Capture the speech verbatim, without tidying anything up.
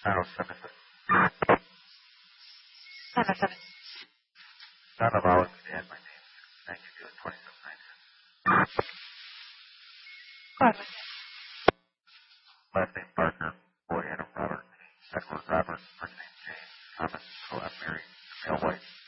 nine oh seven. nine oh seven. Not allowing me to add my name. I give you a twenty-seven ninety. Go ahead with it. Last name Barker, boy Adam Robert, Edward Robert, first name James, Thomas, co-op Mary, male white.